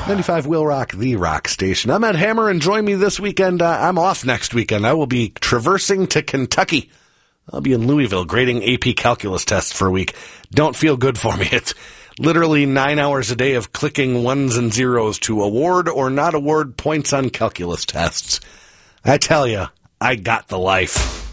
95 Will Rock, the rock station. I'm Ed Hammer, and join me this weekend. I'm off next weekend. I will be traversing to Kentucky. I'll be in Louisville grading AP calculus tests for a week. Don't feel good for me. It's literally 9 hours a day of clicking ones and zeros to award or not award points on calculus tests. I tell you, I got the life.